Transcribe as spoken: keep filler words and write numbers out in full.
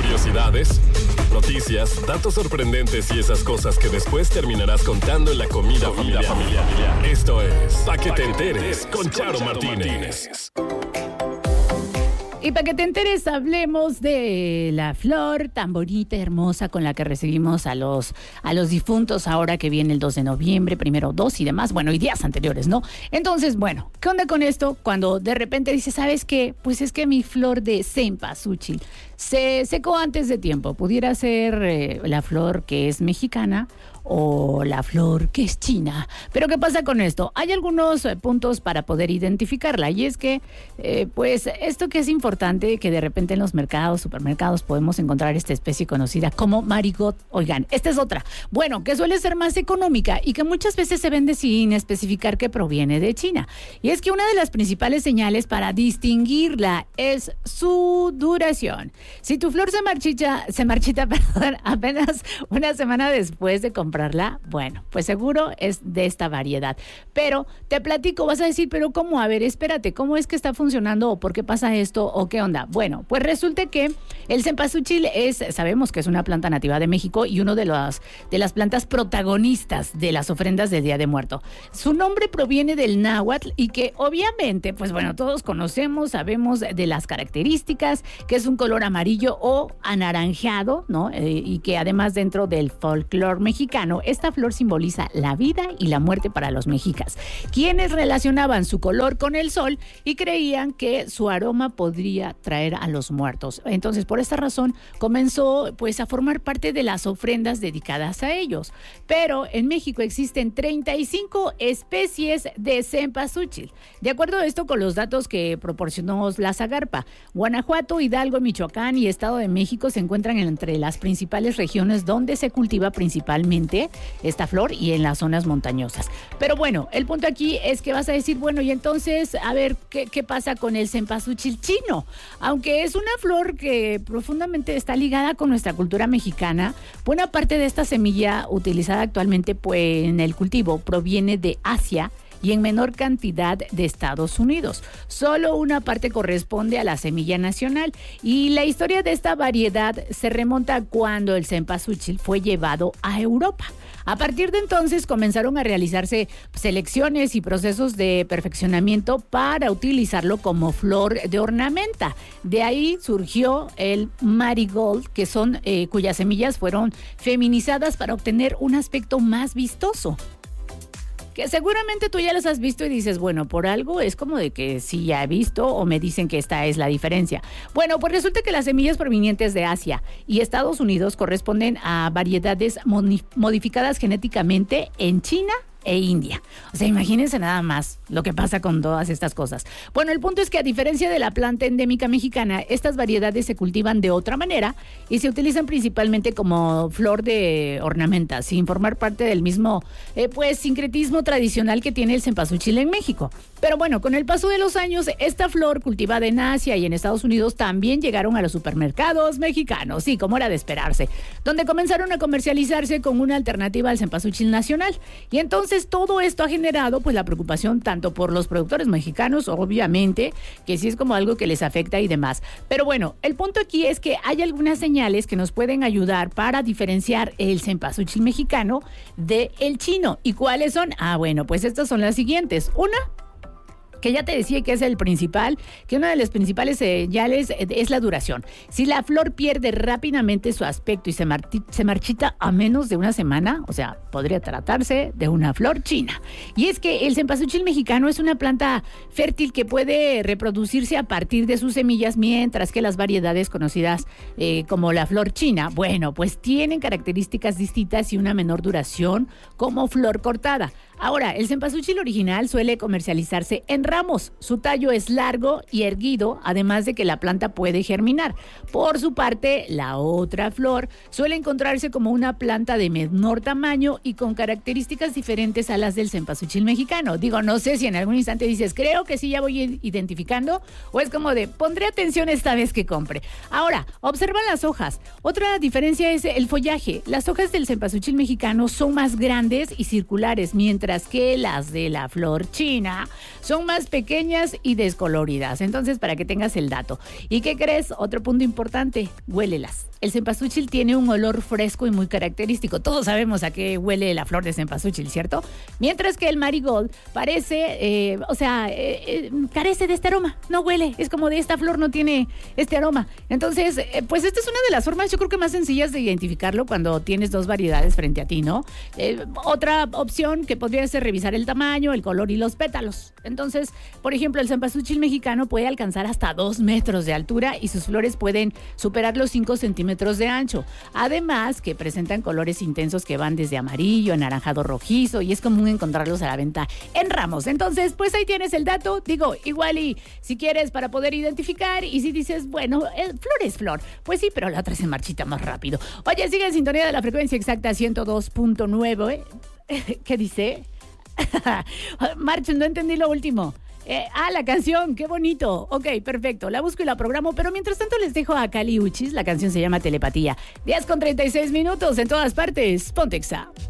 Curiosidades, noticias, datos sorprendentes y esas cosas que después terminarás contando en la comida familiar. familiar. Esto es Pa' que te enteres con Charo Martínez. Y para que te enteres, hablemos de la flor tan bonita y hermosa con la que recibimos a los, a los difuntos ahora que viene el dos de noviembre, primero dos y demás, bueno, y días anteriores, ¿no? Entonces, bueno, ¿qué onda con esto? Cuando de repente dices, ¿sabes qué? Pues es que mi flor de cempasúchil se secó antes de tiempo. Pudiera ser eh, la flor que es mexicana o la flor que es china. Pero ¿qué pasa con esto? Hay algunos eh, puntos para poder identificarla, y es que, eh, pues, esto que es importante, que de repente en los mercados, supermercados, podemos encontrar esta especie conocida como marigot. Oigan, esta es otra. Bueno, que suele ser más económica y que muchas veces se vende sin especificar que proviene de China. Y es que una de las principales señales para distinguirla es su duración. Si tu flor se marchita, se marchita, perdón, apenas una semana después de comprar bueno, pues seguro es de esta variedad. Pero te platico, vas a decir, pero ¿cómo? A ver, espérate, ¿cómo es que está funcionando o por qué pasa esto o qué onda? Bueno, pues resulta que el cempasúchil es, sabemos que es una planta nativa de México y uno de las, de las plantas protagonistas de las ofrendas del Día de Muerto. Su nombre proviene del náhuatl y que obviamente, pues bueno, todos conocemos, sabemos de las características, que es un color amarillo o anaranjado, ¿no? Eh, y que además dentro del folclore mexicano, esta flor simboliza la vida y la muerte para los mexicas, quienes relacionaban su color con el sol y creían que su aroma podría traer a los muertos. Entonces, por esta razón, comenzó pues a formar parte de las ofrendas dedicadas a ellos. Pero en México existen treinta y cinco especies de cempasúchil. De acuerdo a esto, con los datos que proporcionó la Zagarpa, Guanajuato, Hidalgo, Michoacán y Estado de México se encuentran entre las principales regiones donde se cultiva principalmente esta flor y en las zonas montañosas. Pero bueno, el punto aquí es que vas a decir, bueno, y entonces, a ver, ¿qué, qué pasa con el cempasúchil chino? Aunque es una flor que profundamente está ligada con nuestra cultura mexicana, buena parte de esta semilla utilizada actualmente pues, en el cultivo proviene de Asia y en menor cantidad de Estados Unidos. Solo una parte corresponde a la semilla nacional, y la historia de esta variedad se remonta a cuando el cempasúchil fue llevado a Europa. A partir de entonces comenzaron a realizarse selecciones y procesos de perfeccionamiento para utilizarlo como flor de ornamenta. De ahí surgió el marigold, que son eh, cuyas semillas fueron feminizadas para obtener un aspecto más vistoso. Que seguramente tú ya las has visto y dices, bueno, por algo es como de que sí ya he visto o me dicen que esta es la diferencia. Bueno, pues resulta que las semillas provenientes de Asia y Estados Unidos corresponden a variedades modificadas genéticamente en China e India. O sea, imagínense nada más lo que pasa con todas estas cosas. Bueno, el punto es que a diferencia de la planta endémica mexicana, estas variedades se cultivan de otra manera y se utilizan principalmente como flor de ornamenta, sin formar parte del mismo, eh, pues, sincretismo tradicional que tiene el cempasúchil en México. Pero bueno, con el paso de los años, esta flor cultivada en Asia y en Estados Unidos también llegaron a los supermercados mexicanos, sí, como era de esperarse, donde comenzaron a comercializarse con una alternativa al cempasúchil nacional. Y entonces todo esto ha generado pues la preocupación tanto por los productores mexicanos, obviamente, que sí es como algo que les afecta y demás. Pero bueno, el punto aquí es que hay algunas señales que nos pueden ayudar para diferenciar el cempasúchil mexicano del chino. ¿Y cuáles son? Ah, bueno, pues estas son las siguientes. Una, que ya te decía que es el principal, que una de las principales señales es la duración. Si la flor pierde rápidamente su aspecto y se, marti- se marchita a menos de una semana, o sea, podría tratarse de una flor china. Y es que el cempasúchil mexicano es una planta fértil que puede reproducirse a partir de sus semillas, mientras que las variedades conocidas eh, como la flor china, bueno, pues tienen características distintas y una menor duración como flor cortada. Ahora, el cempasúchil original suele comercializarse en ramos. Su tallo es largo y erguido, además de que la planta puede germinar. Por su parte, la otra flor suele encontrarse como una planta de menor tamaño y con características diferentes a las del cempasúchil mexicano. Digo, no sé si en algún instante dices, creo que sí ya voy identificando, o es como de, pondré atención esta vez que compre. Ahora, observa las hojas. Otra diferencia es el follaje. Las hojas del cempasúchil mexicano son más grandes y circulares, mientras que las de la flor china son más pequeñas y descoloridas. Entonces, para que tengas el dato. ¿Y qué crees? Otro punto importante, huélelas. el cempasúchil tiene un olor fresco y muy característico. Todos sabemos a qué huele la flor de cempasúchil, ¿cierto? Mientras que el marigold parece, eh, o sea, eh, eh, carece de este aroma, no huele, es como de esta flor no tiene este aroma. Entonces, eh, pues esta es una de las formas, yo creo que más sencillas de identificarlo cuando tienes dos variedades frente a ti, ¿no? Eh, otra opción que podría ser revisar el tamaño, el color y los pétalos. Entonces, por ejemplo, el cempasúchil mexicano puede alcanzar hasta dos metros de altura y sus flores pueden superar los cinco centímetros de ancho. Además, que presentan colores intensos que van desde amarillo, anaranjado, rojizo, y es común encontrarlos a la venta en ramos. Entonces, pues ahí tienes el dato. Digo, igual y si quieres para poder identificar, y si dices, bueno, el flor es flor, pues sí, pero la otra se marchita más rápido. Oye, sigue en sintonía de la frecuencia exacta ciento dos punto nueve. ¿eh? ¿Qué dice? March, no entendí lo último. Eh, ah, la canción, qué bonito. Ok, perfecto, la busco y la programo, pero mientras tanto les dejo a Kali Uchis. La canción se llama Telepatía. diez con treinta y seis minutos en todas partes. Ponte Exa.